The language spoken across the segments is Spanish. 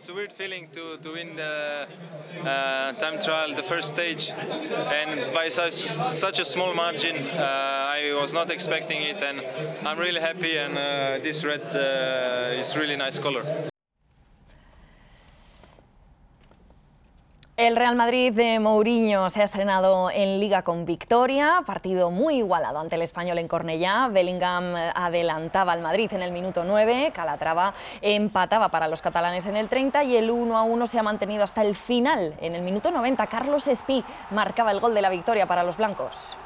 It's a weird feeling to win the time trial, the first stage, and by such a small margin. I was not expecting it, and I'm really happy. And this red is really nice color. El Real Madrid de Mourinho se ha estrenado en Liga con victoria, partido muy igualado ante el Español en Cornellá. Bellingham adelantaba al Madrid en el minuto 9, Calatrava empataba para los catalanes en el 30 y el 1-1 se ha mantenido hasta el final. En el minuto 90, Carlos Espí marcaba el gol de la victoria para los blancos.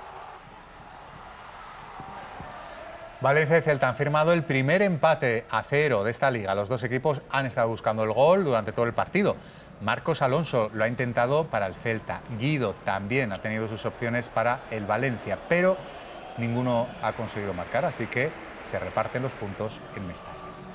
Valencia y Celta han firmado el primer empate a 0 de esta liga. Los dos equipos han estado buscando el gol durante todo el partido. Marcos Alonso lo ha intentado para el Celta. Guido también ha tenido sus opciones para el Valencia, pero ninguno ha conseguido marcar, así que se reparten los puntos en Mestalla.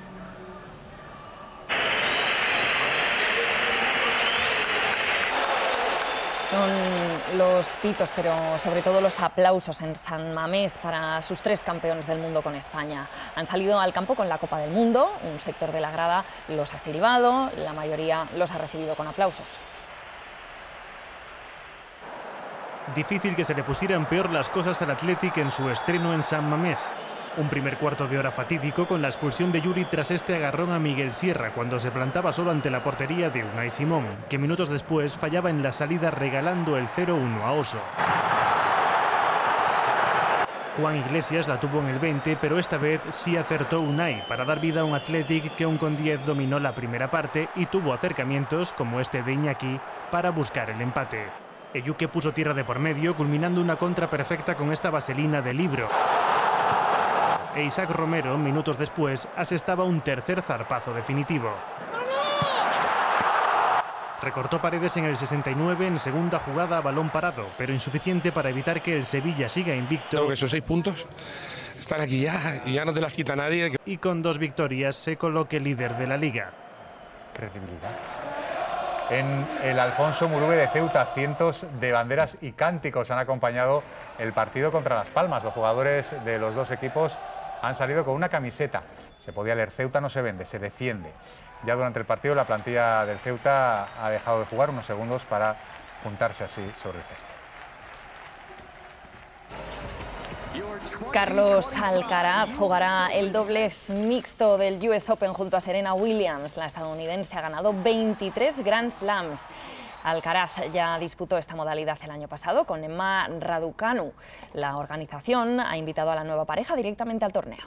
Son los pitos, pero sobre todo los aplausos en San Mamés para sus 3 campeones del mundo con España. Han salido al campo con la Copa del Mundo, un sector de la grada los ha silbado, la mayoría los ha recibido con aplausos. Difícil que se le pusieran peor las cosas al Athletic en su estreno en San Mamés. Un primer cuarto de hora fatídico con la expulsión de Yuri tras este agarrón a Miguel Sierra cuando se plantaba solo ante la portería de Unai Simón, que minutos después fallaba en la salida regalando el 0-1 a Oso. Juan Iglesias la tuvo en el 20, pero esta vez sí acertó Unai para dar vida a un Athletic que un con 10 dominó la primera parte y tuvo acercamientos, como este de Iñaki, para buscar el empate. Eyuke puso tierra de por medio, culminando una contra perfecta con esta vaselina de Libro. E Isaac Romero, minutos después, asestaba un tercer zarpazo definitivo. Recortó Paredes en el 69 en segunda jugada a balón parado, pero insuficiente para evitar que el Sevilla siga invicto. Creo que esos 6 puntos están aquí ya y ya no te las quita nadie. Y con 2 victorias se coloque líder de la Liga. Credibilidad. En el Alfonso Murube de Ceuta, cientos de banderas y cánticos han acompañado el partido contra Las Palmas. Los jugadores de los dos equipos han salido con una camiseta. Se podía leer: Ceuta no se vende, se defiende. Ya durante el partido la plantilla del Ceuta ha dejado de jugar unos segundos para juntarse así sobre el césped. Carlos Alcaraz jugará el dobles mixto del US Open junto a Serena Williams. La estadounidense ha ganado 23 Grand Slams. Alcaraz ya disputó esta modalidad el año pasado con Emma Raducanu. La organización ha invitado a la nueva pareja directamente al torneo.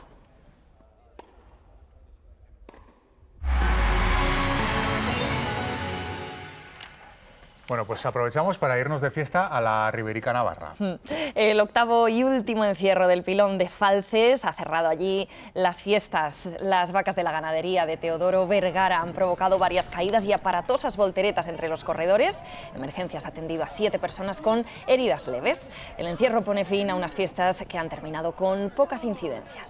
Bueno, pues aprovechamos para irnos de fiesta a la Riberica Navarra. El octavo y último encierro del Pilón de Falces ha cerrado allí las fiestas. Las vacas de la ganadería de Teodoro Vergara han provocado varias caídas y aparatosas volteretas entre los corredores. Emergencias ha atendido a 7 personas con heridas leves. El encierro pone fin a unas fiestas que han terminado con pocas incidencias.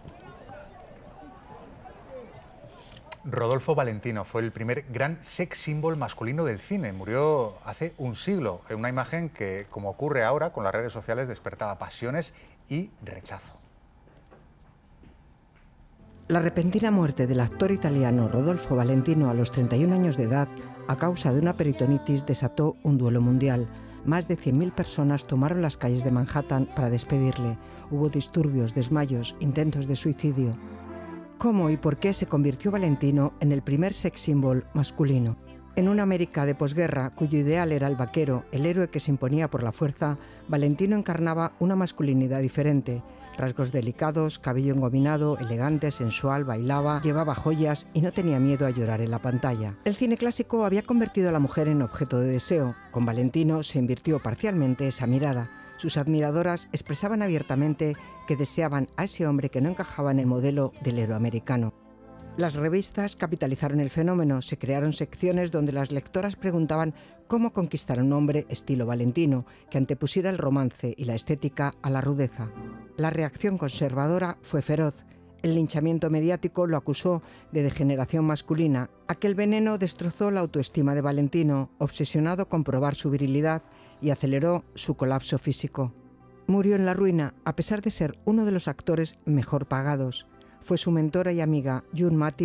Rodolfo Valentino fue el primer gran sex symbol masculino del cine. Murió hace un siglo en una imagen que, como ocurre ahora con las redes sociales, despertaba pasiones y rechazo. La repentina muerte del actor italiano Rodolfo Valentino a los 31 años de edad, a causa de una peritonitis, desató un duelo mundial. Más de 100.000 personas tomaron las calles de Manhattan para despedirle. Hubo disturbios, desmayos, intentos de suicidio. ¿Cómo y por qué se convirtió Valentino en el primer sex symbol masculino? En una América de posguerra, cuyo ideal era el vaquero, el héroe que se imponía por la fuerza, Valentino encarnaba una masculinidad diferente. Rasgos delicados, cabello engominado, elegante, sensual, bailaba, llevaba joyas y no tenía miedo a llorar en la pantalla. El cine clásico había convertido a la mujer en objeto de deseo. Con Valentino se invirtió parcialmente esa mirada. Sus admiradoras expresaban abiertamente que deseaban a ese hombre que no encajaba en el modelo del héroe americano. Las revistas capitalizaron el fenómeno, se crearon secciones donde las lectoras preguntaban cómo conquistar a un hombre estilo Valentino, que antepusiera el romance y la estética a la rudeza. La reacción conservadora fue feroz. El linchamiento mediático lo acusó de degeneración masculina. Aquel veneno destrozó la autoestima de Valentino, obsesionado con probar su virilidad, y aceleró su colapso físico. Murió en la ruina, a pesar de ser uno de los actores mejor pagados. Fue su mentora y amiga, June Mati,